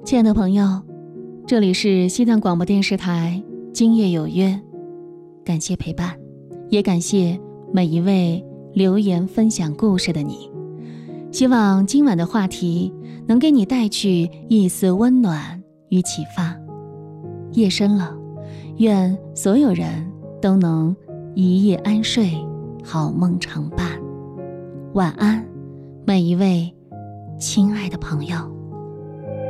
亲爱的朋友，这里是西藏广播电视台今夜有约，感谢陪伴，也感谢每一位留言分享故事的你。希望今晚的话题能给你带去一丝温暖与启发。夜深了，愿所有人都能一夜安睡，好梦常伴。晚安，每一位亲爱的朋友。